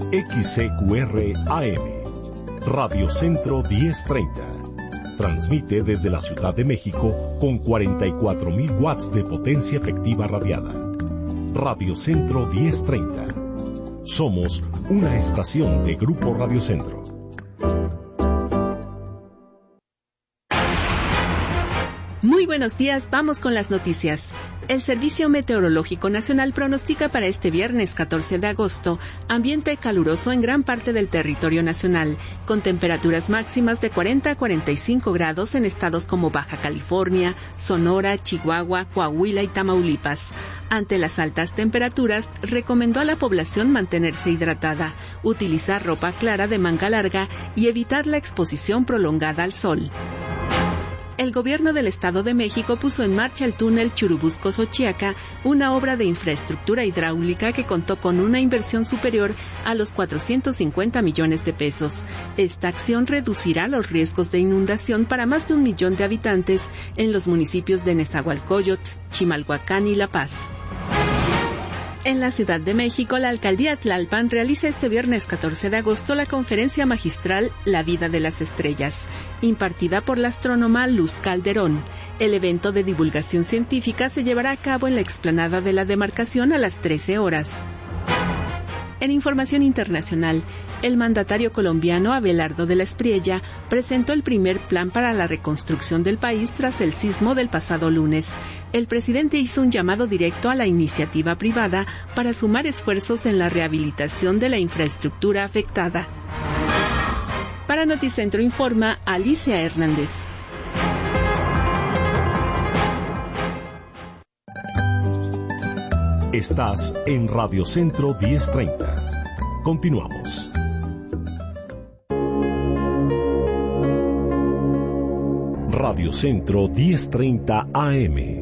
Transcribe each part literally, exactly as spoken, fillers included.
X C Q R A M, Radio Centro diez treinta. Transmite desde la Ciudad de México con cuarenta y cuatro mil watts de potencia efectiva radiada. Radio Centro diez treinta. Somos una estación de Grupo Radio Centro. Muy buenos días, vamos con las noticias. El Servicio Meteorológico Nacional pronostica para este viernes catorce de agosto ambiente caluroso en gran parte del territorio nacional, con temperaturas máximas de cuarenta a cuarenta y cinco grados en estados como Baja California, Sonora, Chihuahua, Coahuila y Tamaulipas. Ante las altas temperaturas, recomendó a la población mantenerse hidratada, utilizar ropa clara de manga larga y evitar la exposición prolongada al sol. El gobierno del Estado de México puso en marcha el túnel Churubusco-Xochiaca, una obra de infraestructura hidráulica que contó con una inversión superior a los cuatrocientos cincuenta millones de pesos. Esta acción reducirá los riesgos de inundación para más de un millón de habitantes en los municipios de Nezahualcóyotl, Chimalhuacán y La Paz. En la Ciudad de México, la Alcaldía Tlalpan realiza este viernes catorce de agosto la conferencia magistral La Vida de las Estrellas, impartida por la astrónoma Luz Calderón. El evento de divulgación científica se llevará a cabo en la explanada de la demarcación a las trece horas. En información internacional, el mandatario colombiano Abelardo de la Espriella presentó el primer plan para la reconstrucción del país tras el sismo del pasado lunes. El presidente hizo un llamado directo a la iniciativa privada para sumar esfuerzos en la rehabilitación de la infraestructura afectada. Para Noticentro informa Alicia Hernández. Estás en Radio Centro diez treinta. Continuamos. Radio Centro diez treinta A M.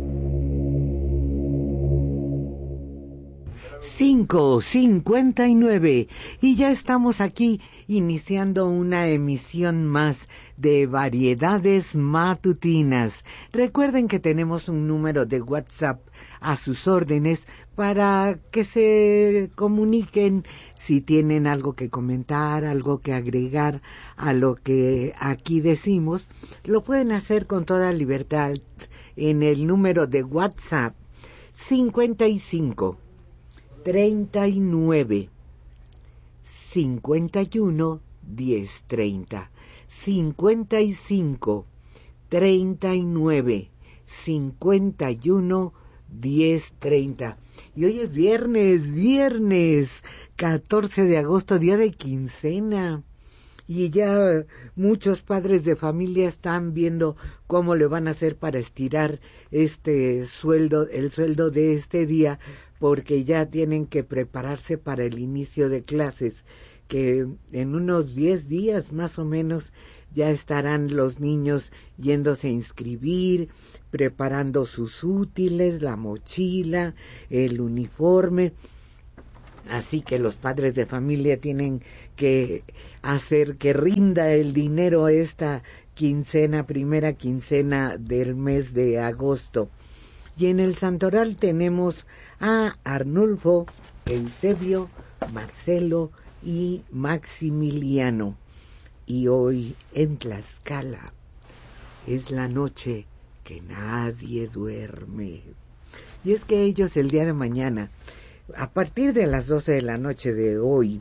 cinco cincuenta y nueve y ya estamos aquí iniciando una emisión más de Variedades Matutinas. Recuerden que tenemos un número de WhatsApp a sus órdenes para que se comuniquen si tienen algo que comentar, algo que agregar a lo que aquí decimos. Lo pueden hacer con toda libertad en el número de WhatsApp cincuenta y cinco treinta y nueve cincuenta y uno diez treinta, cincuenta y cinco treinta y nueve cincuenta y uno diez treinta. Y hoy es viernes, viernes catorce de agosto, día de quincena. Y ya muchos padres de familia están viendo cómo le van a hacer para estirar este sueldo, el sueldo de este día, porque ya tienen que prepararse para el inicio de clases, que en unos diez días más o menos ya estarán los niños yéndose a inscribir, preparando sus útiles, la mochila, el uniforme. Así que los padres de familia tienen que hacer que rinda el dinero esta quincena, primera quincena del mes de agosto. Y en el Santoral tenemos a Arnulfo, Eusebio, Marcelo y Maximiliano. Y hoy en Tlaxcala es la noche que nadie duerme. Y es que ellos el día de mañana, a partir de las doce de la noche de hoy,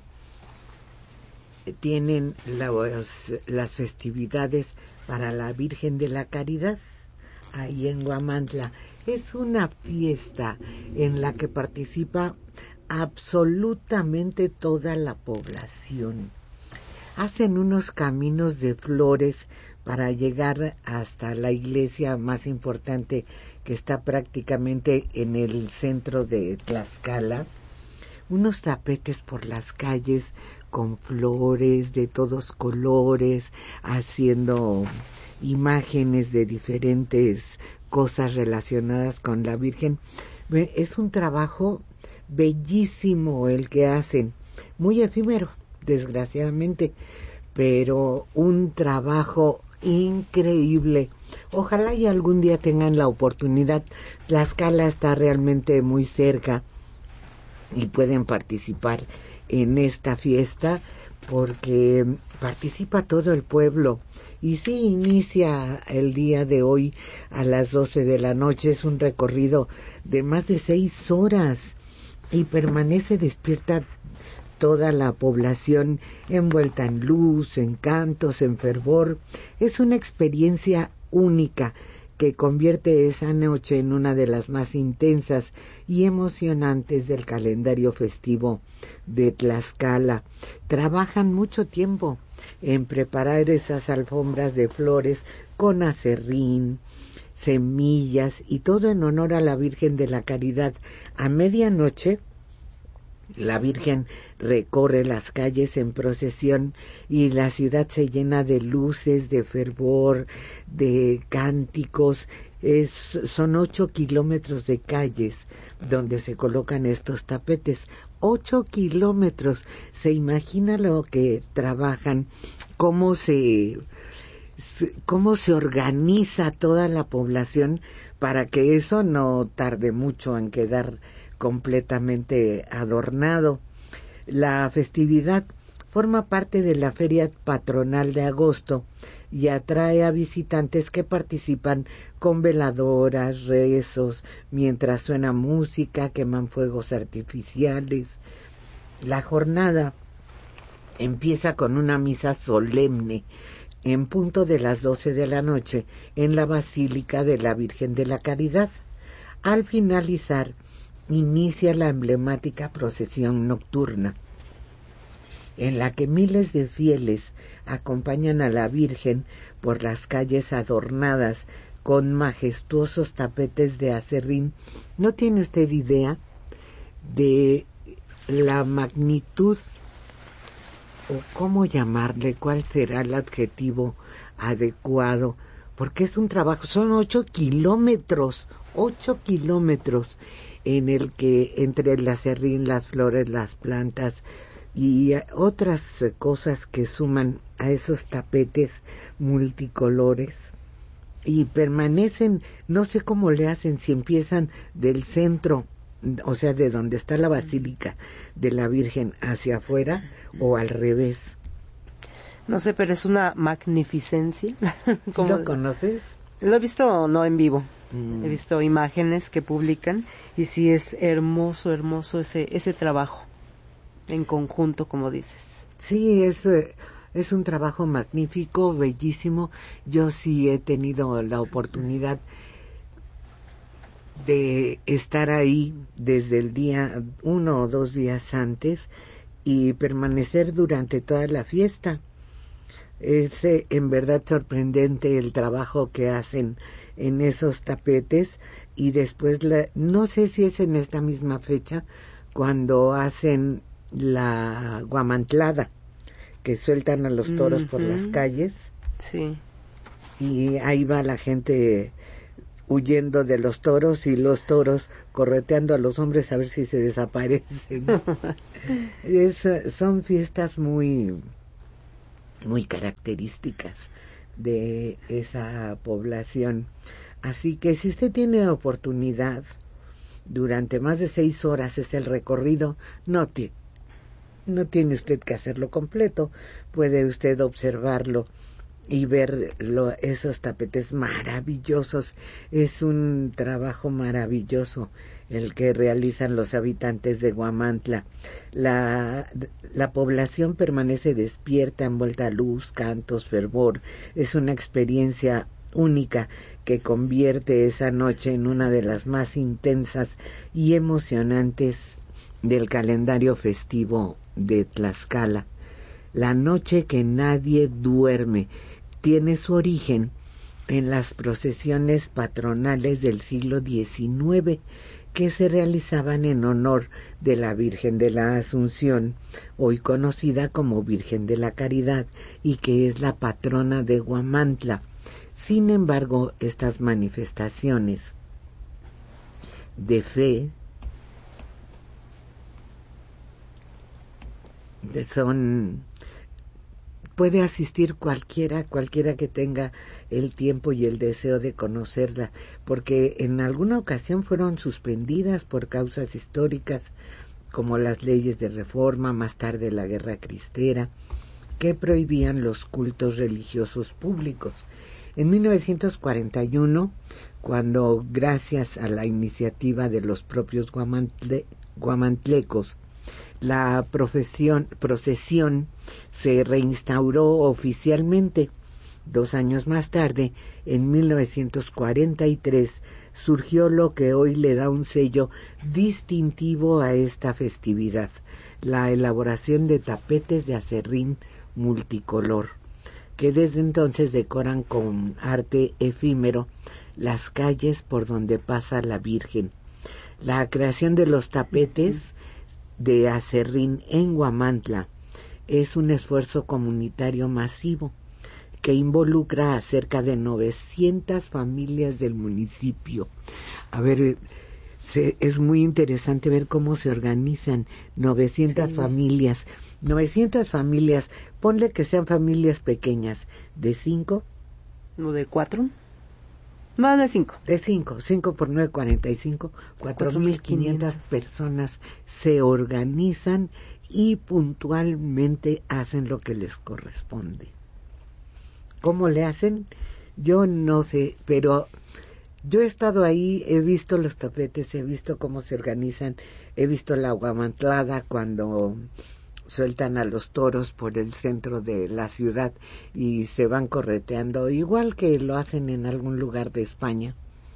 tienen las, las festividades para la Virgen de la Caridad, ahí en Huamantla. Es una fiesta en la que participa absolutamente toda la población. Hacen unos caminos de flores para llegar hasta la iglesia más importante, que está prácticamente en el centro de Tlaxcala. Unos tapetes por las calles con flores de todos colores, haciendo imágenes de diferentes cosas relacionadas con la Virgen. Es un trabajo bellísimo el que hacen, muy efímero, desgraciadamente, pero un trabajo increíble. Ojalá y algún día tengan la oportunidad. Tlaxcala está realmente muy cerca y pueden participar en esta fiesta porque participa todo el pueblo. Y sí, inicia el día de hoy a las doce de la noche. Es un recorrido de más de seis horas y permanece despierta toda la población, envuelta en luz, en cantos, en fervor. Es una experiencia única que convierte esa noche en una de las más intensas y emocionantes del calendario festivo de Tlaxcala. Trabajan mucho tiempo en preparar esas alfombras de flores con aserrín, semillas y todo en honor a la Virgen de la Caridad. A medianoche la Virgen recorre las calles en procesión y la ciudad se llena de luces, de fervor, de cánticos. Es, son ocho kilómetros de calles donde se colocan estos tapetes. Ocho kilómetros. Se imagina lo que trabajan, cómo se, cómo se organiza toda la población para que eso no tarde mucho en quedar completamente adornado. La festividad forma parte de la feria patronal de agosto y atrae a visitantes que participan con veladoras, rezos, mientras suena música, queman fuegos artificiales. La jornada empieza con una misa solemne en punto de las doce de la noche en la Basílica de la Virgen de la Caridad. Al finalizar, inicia la emblemática procesión nocturna, en la que miles de fieles acompañan a la Virgen por las calles adornadas con majestuosos tapetes de aserrín. ¿No tiene usted idea de la magnitud, o cómo llamarle, cuál será el adjetivo adecuado? Porque es un trabajo, son ocho kilómetros, ocho kilómetros, en el que entre el aserrín, las flores, las plantas y otras cosas que suman a esos tapetes multicolores, y permanecen, no sé cómo le hacen, si empiezan del centro, o sea, de donde está la Basílica de la Virgen hacia afuera, o al revés. No sé, pero es una magnificencia. ¿Lo conoces? Lo he visto no en vivo. Mm. He visto imágenes que publican y sí es hermoso, hermoso ese ese trabajo en conjunto, como dices. Sí, es, es un trabajo magnífico, bellísimo. Yo sí he tenido la oportunidad de estar ahí desde el día uno o dos días antes y permanecer durante toda la fiesta. Es eh, en verdad sorprendente el trabajo que hacen en esos tapetes, y después la, no sé si es en esta misma fecha cuando hacen la guamantlada, que sueltan a los toros uh-huh. por las calles. Sí. Y ahí va la gente huyendo de los toros y los toros correteando a los hombres a ver si se desaparecen. es, son fiestas muy muy características de esa población. Así que si usted tiene oportunidad, durante más de seis horas es el recorrido, no, ti- no tiene usted que hacerlo completo, puede usted observarlo y ver lo, esos tapetes maravillosos. Es un trabajo maravilloso el que realizan los habitantes de Huamantla. La, la población permanece despierta, envuelta a luz, cantos, fervor. Es una experiencia única que convierte esa noche en una de las más intensas y emocionantes del calendario festivo de Tlaxcala. La noche que nadie duerme tiene su origen en las procesiones patronales del siglo diecinueve que se realizaban en honor de la Virgen de la Asunción, hoy conocida como Virgen de la Caridad, y que es la patrona de Huamantla. Sin embargo, estas manifestaciones de fe son puede asistir cualquiera, cualquiera que tenga el tiempo y el deseo de conocerla, porque en alguna ocasión fueron suspendidas por causas históricas, como las leyes de reforma, más tarde la Guerra Cristera, que prohibían los cultos religiosos públicos. En mil novecientos cuarenta y uno, cuando gracias a la iniciativa de los propios guamantle, guamantlecos, la profesión, procesión se reinstauró oficialmente. Dos años más tarde, en mil novecientos cuarenta y tres, surgió lo que hoy le da un sello distintivo a esta festividad, la elaboración de tapetes de acerrín multicolor, que desde entonces decoran con arte efímero las calles por donde pasa la Virgen. La creación de los tapetes de acerrín en Huamantla es un esfuerzo comunitario masivo que involucra a cerca de novecientas familias del municipio. A ver, se, es muy interesante ver cómo se organizan novecientas sí. familias. novecientas familias, ponle que sean familias pequeñas, ¿de cinco? ¿No de cuatro? Más de cinco. De cinco, cinco por nueve, cuarenta y cinco, cuatro mil quinientas personas se organizan y puntualmente hacen lo que les corresponde. ¿Cómo le hacen? Yo no sé, pero yo he estado ahí, he visto los tapetes, he visto cómo se organizan, he visto la guamantlada cuando sueltan a los toros por el centro de la ciudad y se van correteando, igual que lo hacen en algún lugar de España.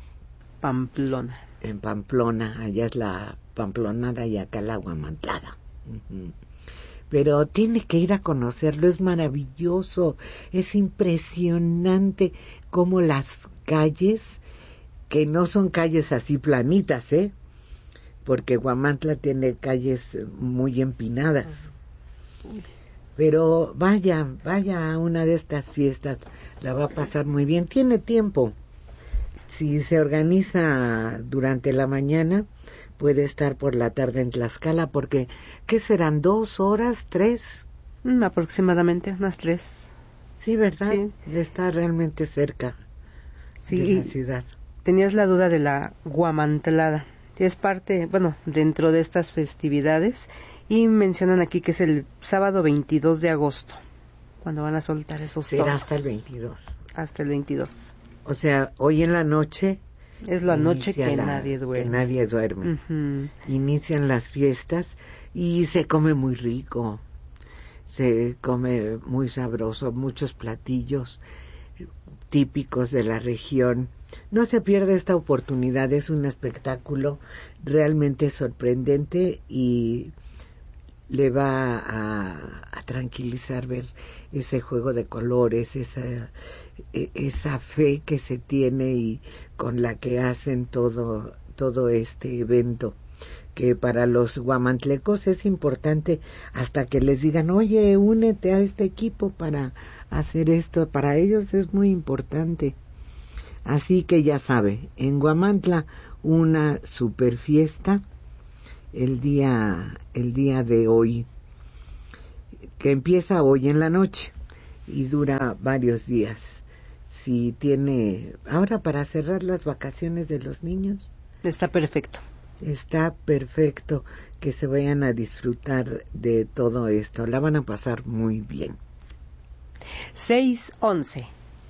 Pamplona. En Pamplona, allá es la pamplonada y acá la guamantlada. Uh-huh. Pero tiene que ir a conocerlo, es maravilloso, es impresionante cómo las calles, que no son calles así planitas, ¿eh? Porque Huamantla tiene calles muy empinadas. Pero vaya, vaya a una de estas fiestas, la va a pasar muy bien, tiene tiempo. Si se organiza durante la mañana, puede estar por la tarde en Tlaxcala, porque, ¿qué serán? ¿Dos horas? ¿Tres? Mm, aproximadamente, unas tres. Sí, ¿verdad? Sí. Está realmente cerca sí, de la ciudad. Tenías la duda de la guamantlada. Es parte, bueno, dentro de estas festividades, y mencionan aquí que es el sábado veintidós de agosto, cuando van a soltar esos toros. Será hasta el veintidós. Hasta el veintidós. O sea, hoy en la noche... Es la noche que la, nadie duerme. Que nadie duerme. Uh-huh. Inician las fiestas y se come muy rico, se come muy sabroso, muchos platillos típicos de la región. No se pierde esta oportunidad, es un espectáculo realmente sorprendente y le va a, a tranquilizar ver ese juego de colores, esa, esa fe que se tiene y con la que hacen todo, todo este evento, que para los guamantlecos es importante hasta que les digan, oye, únete a este equipo para hacer esto, para ellos es muy importante. Así que ya sabe, en Huamantla una super fiesta el día, el día de hoy, que empieza hoy en la noche y dura varios días. Si tiene, ahora para cerrar las vacaciones de los niños. Está perfecto. Está perfecto que se vayan a disfrutar de todo esto. La van a pasar muy bien. seis once.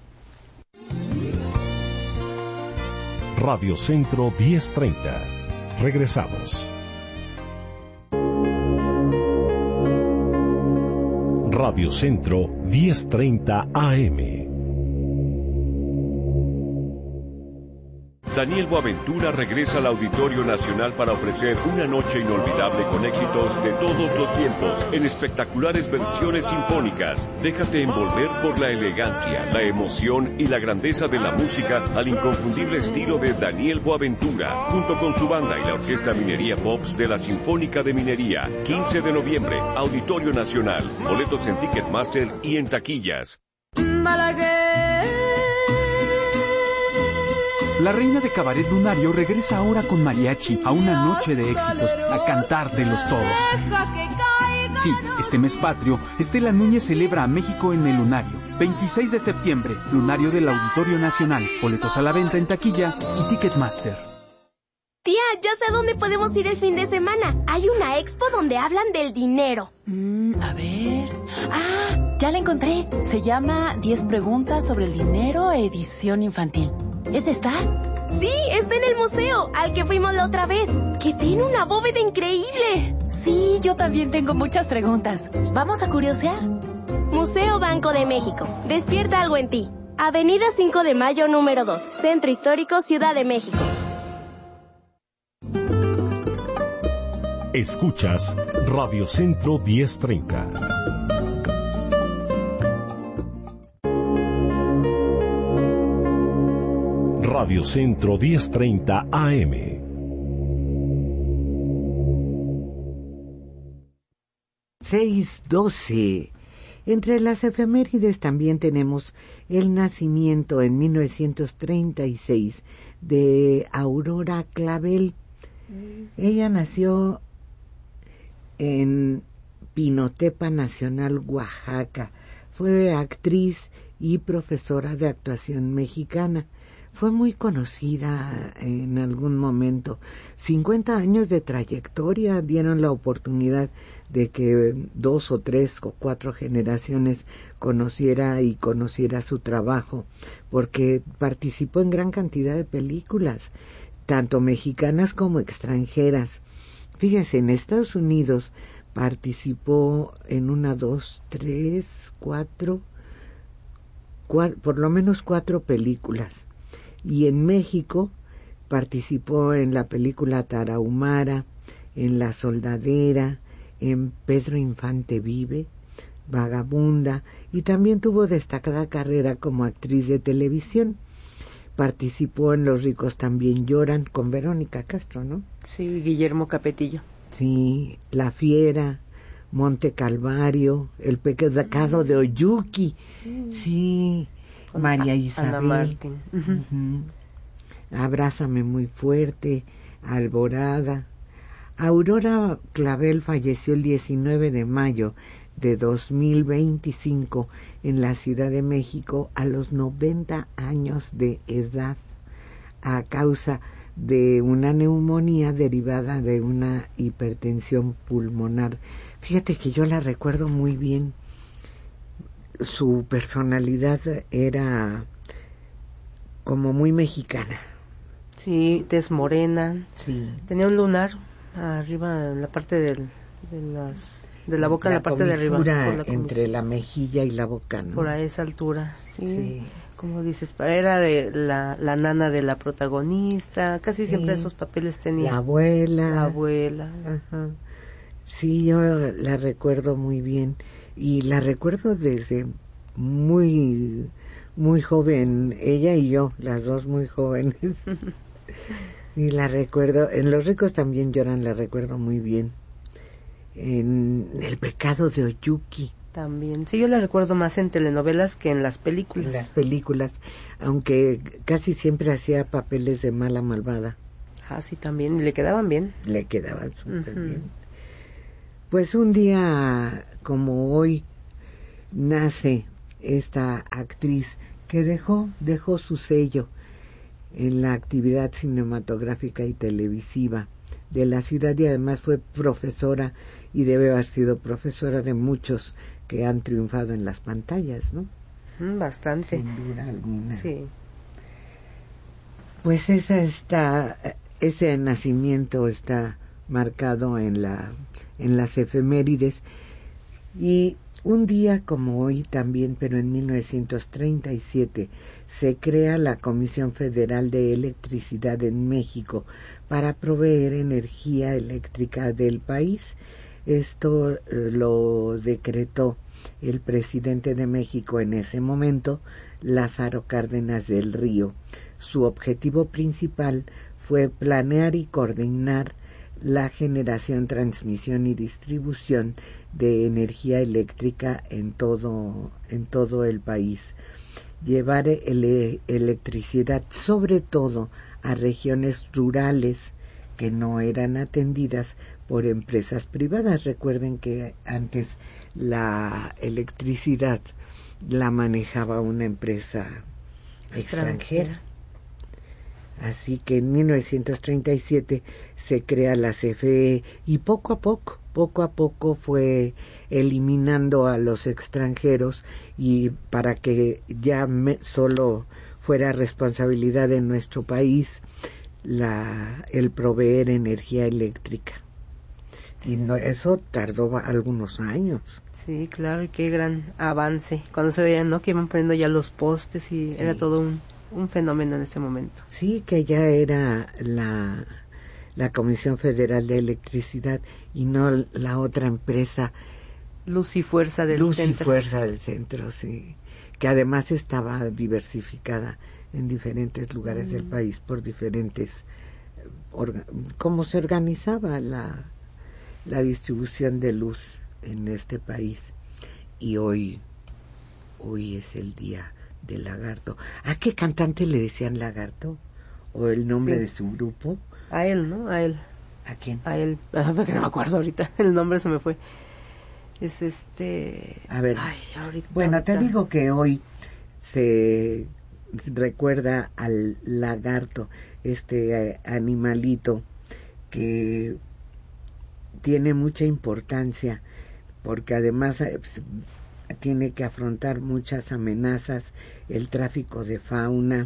Radio Centro diez treinta. Regresamos. Radio Centro diez treinta A M. Daniel Boaventura regresa al Auditorio Nacional para ofrecer una noche inolvidable con éxitos de todos los tiempos en espectaculares versiones sinfónicas. Déjate envolver por la elegancia, la emoción y la grandeza de la música al inconfundible estilo de Daniel Boaventura, junto con su banda y la Orquesta Minería Pops de la Sinfónica de Minería. quince de noviembre, Auditorio Nacional. Boletos en Ticketmaster y en taquillas. La reina de Cabaret Lunario regresa ahora con mariachi a una noche de éxitos, a cantar de los todos. Sí, este mes patrio, Estela Núñez celebra a México en el Lunario. veintiséis de septiembre, Lunario del Auditorio Nacional. Boletos a la venta en taquilla y Ticketmaster. Tía, ya sé a dónde podemos ir el fin de semana. Hay una expo donde hablan del dinero. Mm, a ver... ¡Ah! Ya la encontré. Se llama diez preguntas sobre el dinero, edición infantil. ¿Es esta? Sí, está en el museo, al que fuimos la otra vez, que tiene una bóveda increíble. Sí, yo también tengo muchas preguntas. ¿Vamos a curiosear? Museo Banco de México. Despierta algo en ti. Avenida cinco de Mayo, número dos, Centro Histórico, Ciudad de México. Escuchas Radio Centro diez treinta. Radio Centro diez treinta A M. seis doce. Entre las efemérides también tenemos el nacimiento en mil novecientos treinta y seis de Aurora Clavel. Ella nació en Pinotepa Nacional, Oaxaca. Fue actriz y profesora de actuación mexicana. Fue muy conocida en algún momento. cincuenta años de trayectoria dieron la oportunidad de que dos o tres o cuatro generaciones conociera y conociera su trabajo, porque participó en gran cantidad de películas, tanto mexicanas como extranjeras. Fíjense, en Estados Unidos participó en una, dos, tres, cuatro, cuatro, por lo menos cuatro películas. Y en México participó en la película Tarahumara, en La Soldadera, en Pedro Infante Vive, Vagabunda, y también tuvo destacada carrera como actriz de televisión. Participó en Los ricos también lloran con Verónica Castro, ¿no? Sí, Guillermo Capetillo. Sí, La Fiera, Monte Calvario, El pecado de Oyuki, mm. sí, con María Isabel, Ana Martín. Uh-huh. Uh-huh. Abrázame muy fuerte, Alborada. Aurora Clavel falleció el diecinueve de mayo de dos mil veinticinco en la Ciudad de México a los noventa años de edad a causa de una neumonía derivada de una hipertensión pulmonar. Fíjate que yo la recuerdo muy bien. Su personalidad era como muy mexicana. Sí, tez morena. Sí. Tenía un lunar arriba en la parte del, de las de la boca, la, la parte de arriba, por la entre la mejilla y la boca, ¿no? Por a esa altura, sí. sí. Como dices, era de la, la nana de la protagonista, casi sí. siempre esos papeles tenía. La abuela. La abuela. Ajá. Sí, yo la recuerdo muy bien y la recuerdo desde muy muy joven, ella y yo, las dos muy jóvenes. Y la recuerdo, en Los ricos también lloran, la recuerdo muy bien. En El pecado de Oyuki. También, sí, yo la recuerdo más en telenovelas que en las películas. En las películas, aunque casi siempre hacía papeles de mala malvada. Ah, sí, también, le quedaban bien. Le quedaban súper uh-huh. bien. Pues un día como hoy nace esta actriz que dejó, dejó su sello en la actividad cinematográfica y televisiva de la ciudad y además fue profesora y debe haber sido profesora de muchos que han triunfado en las pantallas, ¿no? Bastante. Sin duda alguna. Sí. Pues esa está, ese nacimiento está marcado en la, en las efemérides y un día como hoy también, pero en mil novecientos treinta y siete, se crea la Comisión Federal de Electricidad en México para proveer energía eléctrica del país. Esto lo decretó el presidente de México en ese momento, Lázaro Cárdenas del Río. Su objetivo principal fue planear y coordinar la generación, transmisión y distribución de energía eléctrica en todo, en todo el país. Llevar ele- electricidad sobre todo a regiones rurales que no eran atendidas por empresas privadas. Recuerden que antes la electricidad la manejaba una empresa extranjera. Así que en mil novecientos treinta y siete se crea la C F E y poco a poco, poco a poco fue eliminando a los extranjeros y para que ya me, solo fuera responsabilidad de nuestro país la, el proveer energía eléctrica. Y no, eso tardó algunos años. Sí, claro, y qué gran avance. Cuando se veían, ¿no?, que iban poniendo ya los postes y sí. Era todo un, un fenómeno en ese momento. Sí, que ya era la, la Comisión Federal de Electricidad y no la otra empresa. Luz y Fuerza del Luz Centro. Luz y Fuerza del Centro, sí. Que además estaba diversificada en diferentes lugares mm. del país por diferentes... Orga, cómo se organizaba la... la distribución de luz en este país. Y hoy hoy es el día del lagarto. ¿A qué cantante le decían lagarto? ¿O el nombre sí. de su grupo? A él, ¿no? A él. ¿A quién? A él, no me acuerdo ahorita, el nombre se me fue. Es este... A ver, Ay, ahorita, bueno, ahorita. te digo que hoy se recuerda al lagarto, este eh, animalito que tiene mucha importancia porque además eh, pues, tiene que afrontar muchas amenazas, el tráfico de fauna.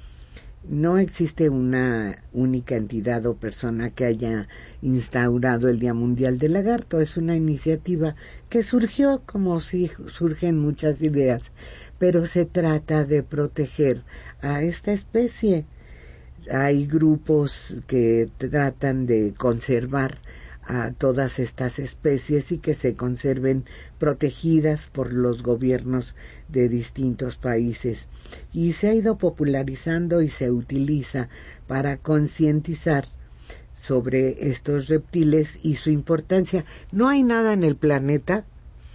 No existe una única entidad o persona que haya instaurado el Día Mundial del Lagarto. Es una iniciativa que surgió como si surgen muchas ideas, pero se trata de proteger a esta especie. Hay grupos que tratan de conservar a todas estas especies y que se conserven protegidas por los gobiernos de distintos países, y se ha ido popularizando y se utiliza para concientizar sobre estos reptiles y su importancia. No hay nada en el planeta,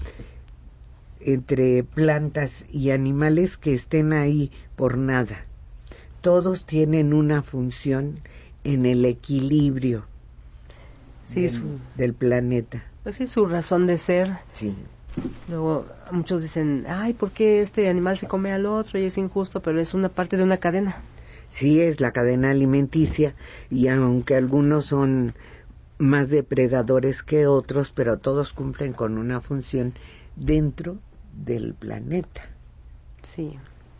entre plantas y animales, que estén ahí por nada. Todos tienen una función en el equilibrio Sí, del, su, del planeta. Pues sí, su razón de ser. Sí. Luego muchos dicen, ay, ¿por qué este animal se come al otro? Y es injusto, pero es una parte de una cadena. Sí, es la cadena alimenticia, y aunque algunos son más depredadores que otros, pero todos cumplen con una función dentro del planeta. Sí.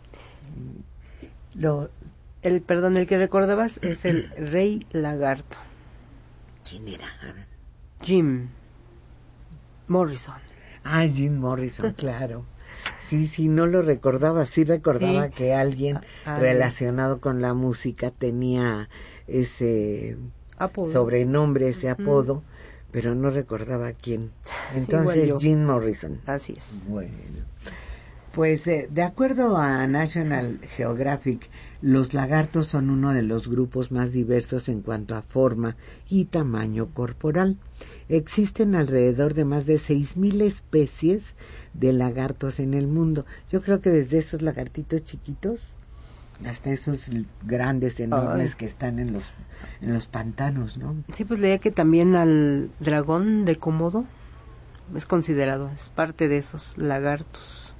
Lo, el, perdón, el que recordabas es el Rey Lagarto. ¿Quién era? Jim Morrison. Ah, Jim Morrison, claro. Sí, sí, no lo recordaba. Sí recordaba sí. que alguien ah, relacionado ah, con la música tenía ese apodo. sobrenombre, ese uh-huh. apodo, pero no recordaba quién. Entonces, Jim Morrison. Así es. Bueno. Pues, eh, de acuerdo a National Geographic, los lagartos son uno de los grupos más diversos en cuanto a forma y tamaño corporal. Existen alrededor de más de seis mil especies de lagartos en el mundo. Yo creo que desde esos lagartitos chiquitos hasta esos grandes, enormes, Ay. que están en los en los pantanos, ¿no? Sí, pues leía que también al dragón de Komodo es considerado, es parte de esos lagartos.